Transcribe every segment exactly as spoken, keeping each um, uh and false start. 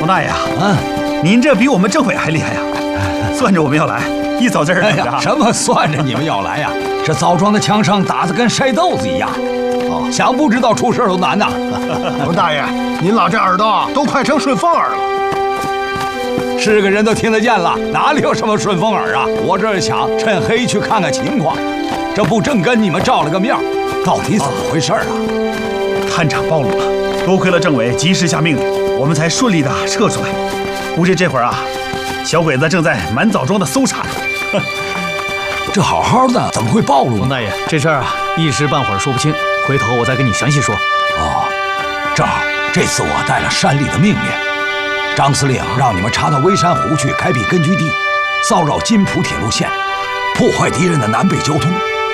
冯大爷啊， 嗯， 您这比我们政委还厉害呀！算着我们要来，一早在这等着、 哎。什么算着你们要来呀？这枣庄的枪声打得跟筛豆子一样。哦，想不知道出事都难呐。 冯大爷，您老这耳朵都快成顺风耳了。 是个人都听得见了，哪里有什么顺风耳啊？我这是想趁黑去看看情况，这不正跟你们照了个面，到底怎么回事啊？ 探长暴露了，多亏了政委及时下命令，我们才顺利的撤出来。估计这会儿啊，小鬼子正在满枣庄的搜查中。 这好好的怎么会暴露？ 冯大爷，这事儿啊，一时半会儿说不清，回头我再跟你详细说。 哦，正好这次我带了山里的命令，张司令让你们查到微山湖去开辟根据地，骚扰金浦铁路线，破坏敌人的南北交通。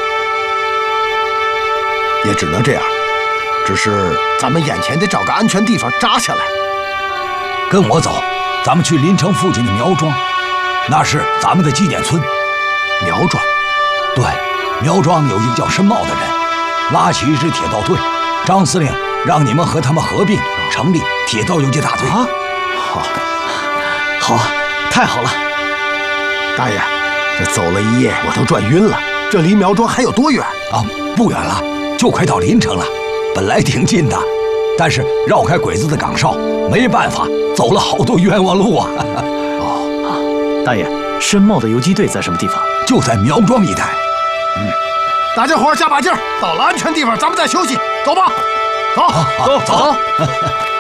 也只能这样，只是咱们眼前得找个安全地方扎下来。 跟我走，咱们去临城附近的苗庄，那是咱们的纪念村。 苗庄， 对，苗庄有一个叫申茂的人，拉起一支铁道队，张司令让你们和他们合并，成立铁道游击大队。 啊，好， 好，太好了！ 大爷，这走了一夜，我都转晕了。这离苗庄还有多远啊？不远了，就快到临城了。本来挺近的，但是绕开鬼子的岗哨，没办法，走了好多冤枉路啊！ 哦，大爷，申茂的游击队在什么地方？ 就在苗庄一带。 嗯，大家伙加把劲儿，到了安全地方咱们再休息。走吧，走， 好好走， 走。 走